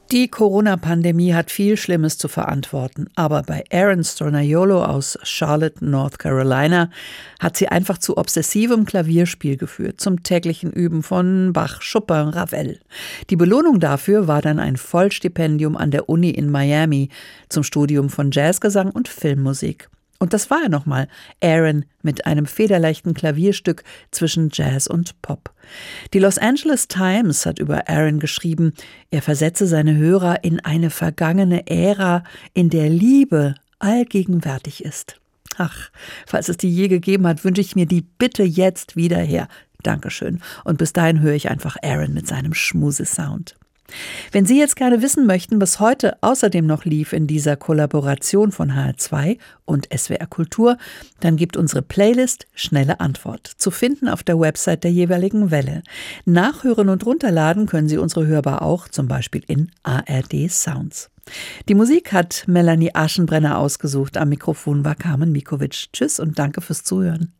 Die Corona-Pandemie hat viel Schlimmes zu verantworten, aber bei Aaron Stornaiolo aus Charlotte, North Carolina, hat sie einfach zu obsessivem Klavierspiel geführt, zum täglichen Üben von Bach, Chopin, Ravel. Die Belohnung dafür war dann ein Vollstipendium an der Uni in Miami zum Studium von Jazzgesang und Filmmusik. Und das war er nochmal, Aaron mit einem federleichten Klavierstück zwischen Jazz und Pop. Die Los Angeles Times hat über Aaron geschrieben, er versetze seine Hörer in eine vergangene Ära, in der Liebe allgegenwärtig ist. Ach, falls es die je gegeben hat, wünsche ich mir die bitte jetzt wieder her. Dankeschön. Und bis dahin höre ich einfach Aaron mit seinem Schmuse-Sound. Wenn Sie jetzt gerne wissen möchten, was heute außerdem noch lief in dieser Kollaboration von HR2 und SWR Kultur, dann gibt unsere Playlist Schnelle Antwort zu finden auf der Website der jeweiligen Welle. Nachhören und runterladen können Sie unsere Hörbar auch, zum Beispiel in ARD Sounds. Die Musik hat Melanie Aschenbrenner ausgesucht. Am Mikrofon war Carmen Mikovic. Tschüss und danke fürs Zuhören.